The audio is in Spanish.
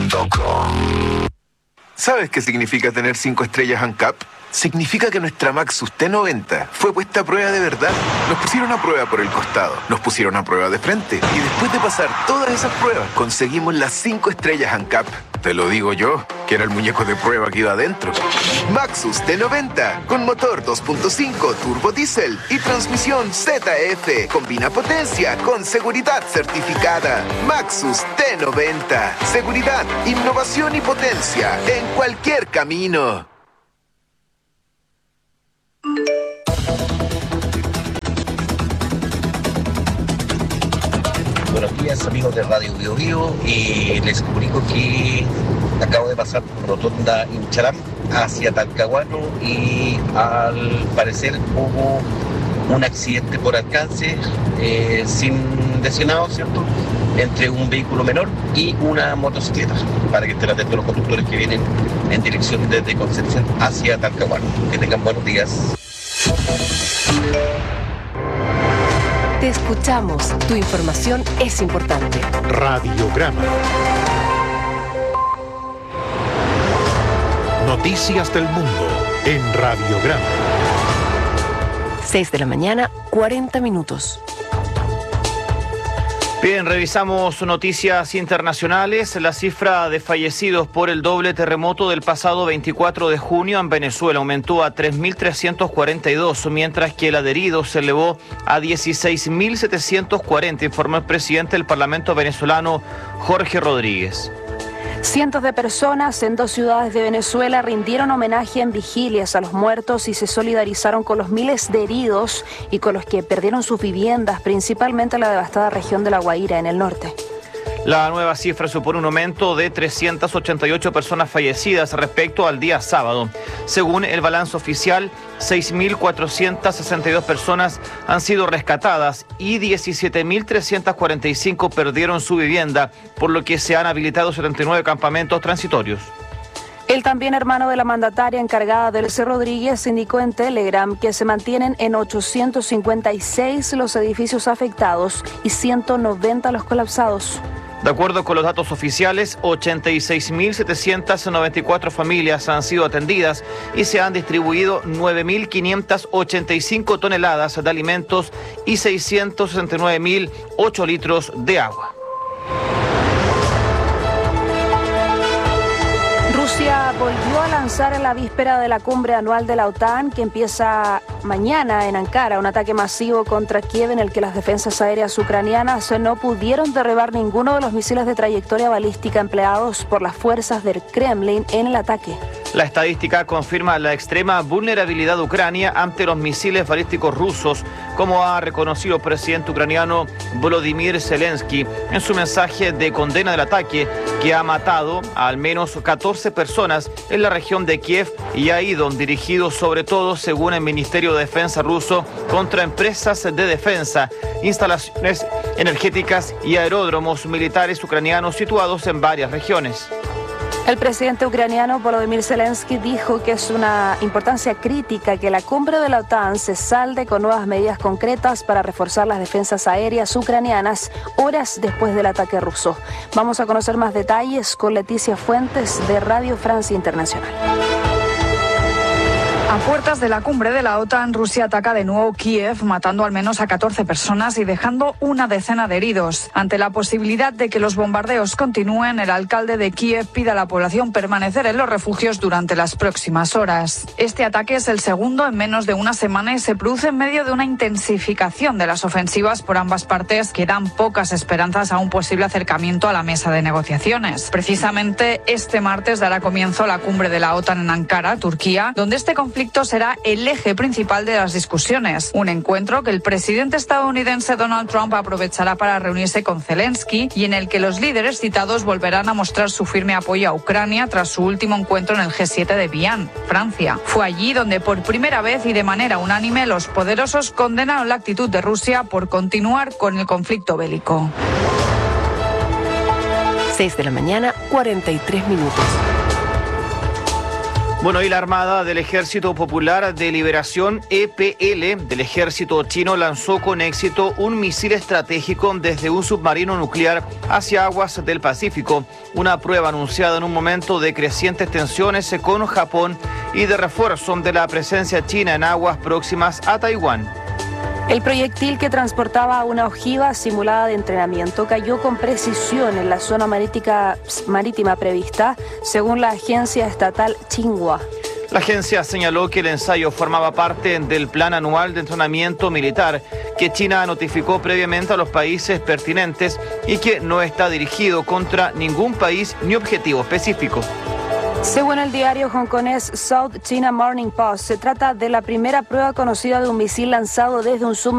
¿Sabes qué significa tener 5 estrellas ANCAP? Significa que nuestra Maxus T90 fue puesta a prueba de verdad. Nos pusieron a prueba por el costado, nos pusieron a prueba de frente y después de pasar todas esas pruebas conseguimos las 5 estrellas ANCAP. Te lo digo yo, que era el muñeco de prueba que iba adentro. Maxus T90 con motor 2.5 turbo diésel y transmisión ZF. Combina potencia con seguridad certificada. Maxus T90. Seguridad, innovación y potencia en cualquier camino. Buenos días, amigos de Radio Bio Bio, y les comunico que acabo de pasar por Rotonda Incharán hacia Talcahuano y al parecer hubo un accidente por alcance sin lesionados, ¿cierto?, entre un vehículo menor y una motocicleta, para que estén atentos los conductores que vienen en dirección desde Concepción hacia Talcahuano. Que tengan buenos días. Te escuchamos. Tu información es importante. Radiograma. Noticias del mundo en Radiograma. 6 de la mañana, 40 minutos. Bien, revisamos noticias internacionales. La cifra de fallecidos por el doble terremoto del pasado 24 de junio en Venezuela aumentó a 3.342, mientras que la de heridos se elevó a 16.740, informó el presidente del Parlamento venezolano, Jorge Rodríguez. Cientos de personas en 2 ciudades de Venezuela rindieron homenaje en vigilias a los muertos y se solidarizaron con los miles de heridos y con los que perdieron sus viviendas, principalmente en la devastada región de La Guaira, en el norte. La nueva cifra supone un aumento de 388 personas fallecidas respecto al día sábado. Según el balance oficial, 6.462 personas han sido rescatadas y 17.345 perdieron su vivienda, por lo que se han habilitado 79 campamentos transitorios. El también hermano de la mandataria encargada, Delcy Rodríguez, indicó en Telegram que se mantienen en 856 los edificios afectados y 190 los colapsados. De acuerdo con los datos oficiales, 86.794 familias han sido atendidas y se han distribuido 9.585 toneladas de alimentos y 669.008 litros de agua. Rusia volvió a lanzar en la víspera de la cumbre anual de la OTAN, que empieza mañana en Ankara, un ataque masivo contra Kiev en el que las defensas aéreas ucranianas no pudieron derribar ninguno de los misiles de trayectoria balística empleados por las fuerzas del Kremlin en el ataque. La estadística confirma la extrema vulnerabilidad de Ucrania ante los misiles balísticos rusos, como ha reconocido el presidente ucraniano Volodymyr Zelensky en su mensaje de condena del ataque, que ha matado a al menos 14 personas en la región de Kiev y ha ido dirigido sobre todo, según el Ministerio de Defensa ruso, contra empresas de defensa, instalaciones energéticas y aeródromos militares ucranianos situados en varias regiones. El presidente ucraniano Volodymyr Zelensky dijo que es una importancia crítica que la cumbre de la OTAN se salde con nuevas medidas concretas para reforzar las defensas aéreas ucranianas horas después del ataque ruso. Vamos a conocer más detalles con Leticia Fuentes de Radio Francia Internacional. A puertas de la cumbre de la OTAN, Rusia ataca de nuevo Kiev, matando al menos a 14 personas y dejando una decena de heridos. Ante la posibilidad de que los bombardeos continúen, el alcalde de Kiev pide a la población permanecer en los refugios durante las próximas horas. Este ataque es el segundo en menos de una semana y se produce en medio de una intensificación de las ofensivas por ambas partes que dan pocas esperanzas a un posible acercamiento a la mesa de negociaciones. Precisamente este martes dará comienzo la cumbre de la OTAN en Ankara, Turquía, donde este conflicto será el eje principal de las discusiones. Un encuentro que el presidente estadounidense Donald Trump aprovechará para reunirse con Zelensky y en el que los líderes citados volverán a mostrar su firme apoyo a Ucrania tras su último encuentro en el G7 de Vienne, Francia. Fue allí donde por primera vez y de manera unánime los poderosos condenaron la actitud de Rusia por continuar con el conflicto bélico. 6 de la mañana, 43 minutos. Bueno, y la Armada del Ejército Popular de Liberación, EPL, del ejército chino lanzó con éxito un misil estratégico desde un submarino nuclear hacia aguas del Pacífico, una prueba anunciada en un momento de crecientes tensiones con Japón y de refuerzo de la presencia china en aguas próximas a Taiwán. El proyectil que transportaba una ojiva simulada de entrenamiento cayó con precisión en la zona marítima prevista, según la agencia estatal Xinhua. La agencia señaló que el ensayo formaba parte del plan anual de entrenamiento militar que China notificó previamente a los países pertinentes y que no está dirigido contra ningún país ni objetivo específico. Según el diario hongkonés South China Morning Post, se trata de la primera prueba conocida de un misil lanzado desde un submarino